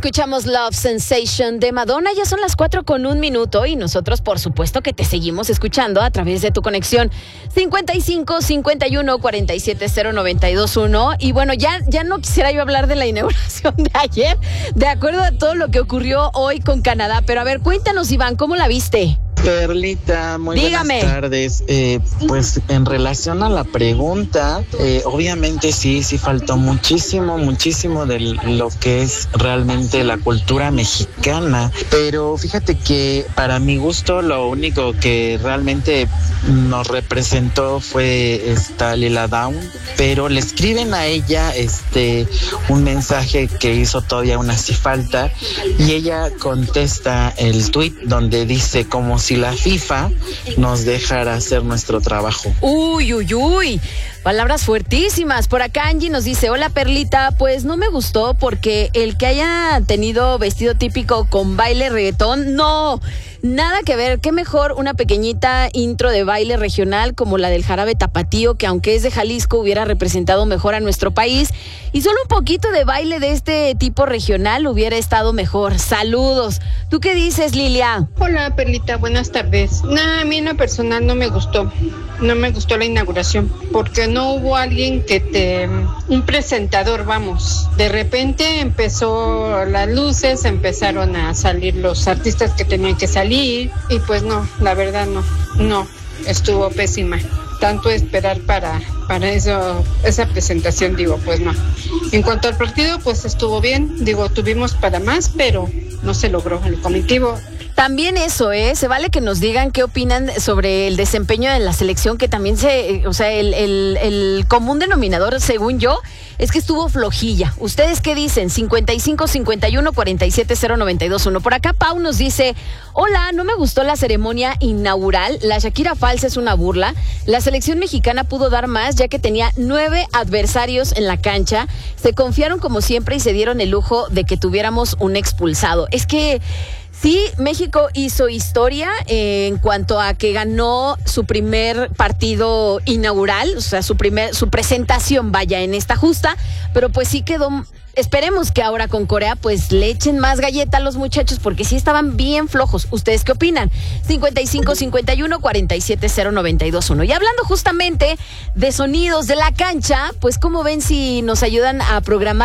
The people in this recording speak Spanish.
Escuchamos Love Sensation de Madonna. Ya son las 4:01 y nosotros por supuesto que te seguimos escuchando a través de tu conexión 55 51 47 0921. Y bueno, ya no quisiera yo hablar de la inauguración de ayer, de acuerdo a todo lo que ocurrió hoy con Canadá. Pero a ver, cuéntanos, Iván, ¿cómo la viste? Perlita, muy Dígame. buenas tardes. Pues en relación a la pregunta, obviamente sí faltó muchísimo de lo que es realmente la cultura mexicana, pero fíjate que para mi gusto lo único que realmente nos representó fue esta Lila Downs, pero le escriben a ella un mensaje que hizo todavía una sí falta, y ella contesta el tuit donde dice como si la FIFA nos dejara hacer nuestro trabajo. Uy, palabras fuertísimas. Por acá Angie nos dice: hola Perlita, pues no me gustó porque el que haya tenido vestido típico con baile reggaetón, no, nada que ver. Qué mejor una pequeñita intro de baile regional como la del Jarabe Tapatío, que aunque es de Jalisco hubiera representado mejor a nuestro país, y solo un poquito de baile de este tipo regional hubiera estado mejor. Saludos. ¿Tú qué dices, Lilia? Hola Perlita, buenas tardes. A mí en lo personal no me gustó la inauguración, porque no hubo alguien un presentador, vamos. De repente empezó las luces, empezaron a salir los artistas que tenían que salir, y pues no, la verdad no, estuvo pésima. Tanto esperar para eso, esa presentación, pues no. En cuanto al partido, pues estuvo bien, tuvimos para más, pero no se logró el cometido. También eso, se vale que nos digan qué opinan sobre el desempeño de la selección, que también el común denominador, según yo, es que estuvo flojilla. ¿Ustedes qué dicen? 55 51 47 0921. Por acá Pau nos dice: hola, no me gustó la ceremonia inaugural, la Shakira falsa es una burla. La selección mexicana pudo dar más, ya que tenía 9 adversarios en la cancha. Se confiaron como siempre y se dieron el lujo de que tuviéramos un expulsado. Es que sí, México hizo historia en cuanto a que ganó su primer partido inaugural, o sea, su presentación, vaya, en esta justa, pero pues sí quedó. Esperemos que ahora con Corea pues le echen más galleta a los muchachos, porque sí estaban bien flojos. ¿Ustedes qué opinan? 55 51 47 0921. Y hablando justamente de sonidos de la cancha, pues ¿cómo ven si nos ayudan a programar